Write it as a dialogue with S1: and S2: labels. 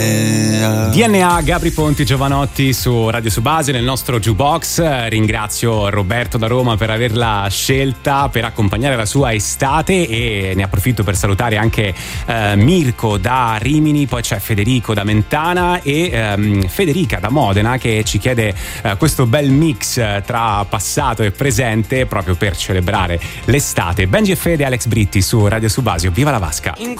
S1: DNA, Gabri Ponti, Giovanotti su Radio Subasi nel nostro Jukebox. Ringrazio Roberto da Roma per averla scelta per accompagnare la sua estate, e ne approfitto per salutare anche Mirko da Rimini, poi c'è Federico da Mentana e Federica da Modena che ci chiede questo bel mix tra passato e presente proprio per celebrare l'estate. Benji e Fede, Alex Britti su Radio Subasio. Viva la Vasca!